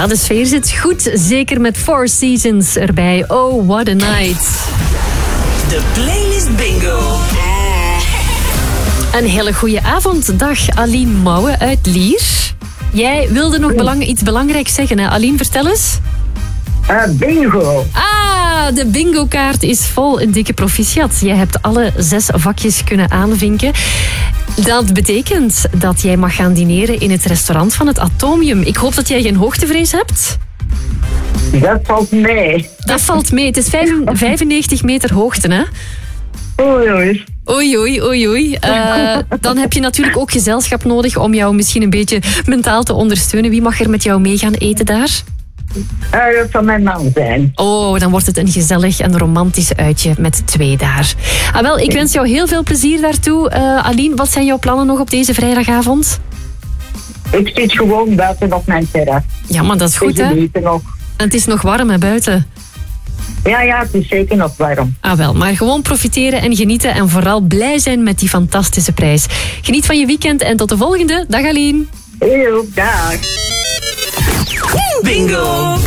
Ja, de sfeer zit goed. Zeker met Four Seasons erbij. Oh, what a night. De Playlist Bingo. Een hele goede avond. Dag, Aline Mouwen uit Lier. Jij wilde nog iets belangrijks zeggen, hè? Aline, vertel eens. Bingo. De bingo-kaart is vol. Een dikke proficiat. Je hebt alle 6 vakjes kunnen aanvinken. Dat betekent dat jij mag gaan dineren in het restaurant van het Atomium. Ik hoop dat jij geen hoogtevrees hebt. Dat valt mee. Dat valt mee. Het is 95 meter hoogte, hè? Oei. Oei. Dan heb je natuurlijk ook gezelschap nodig om jou misschien een beetje mentaal te ondersteunen. Wie mag er met jou mee gaan eten daar? Dat zal mijn man zijn. Oh, dan wordt het een gezellig en romantisch uitje met 2 daar. Wel, ik wens jou heel veel plezier daartoe. Aline, wat zijn jouw plannen nog op deze vrijdagavond? Ik zit gewoon buiten op mijn terras. Ja, maar dat is goed, hè? En het is nog warm, hè, buiten? Ja, het is zeker nog warm. Wel, maar gewoon profiteren en genieten en vooral blij zijn met die fantastische prijs. Geniet van je weekend en tot de volgende. Dag, Aline. Dag. Bingo!